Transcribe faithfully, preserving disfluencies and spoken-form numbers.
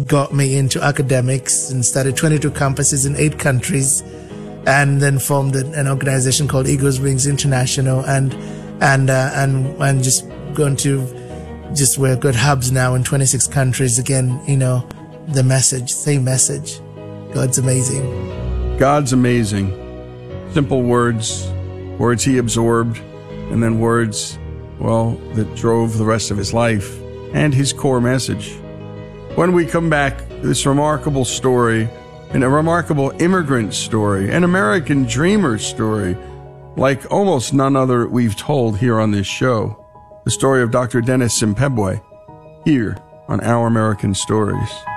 got me into academics and started twenty-two campuses in eight countries, and then formed an, an organization called Eagles Wings International, and and uh, and and just going to just we're got hubs now in twenty-six countries. Again, you know, the message, same message. God's amazing. God's amazing. Simple words, words he absorbed, and then words, well, that drove the rest of his life and his core message. When we come back, this remarkable story, and a remarkable immigrant story, an American dreamer story, like almost none other we've told here on this show. The story of Doctor Dennis Simpebwe, here on Our American Stories.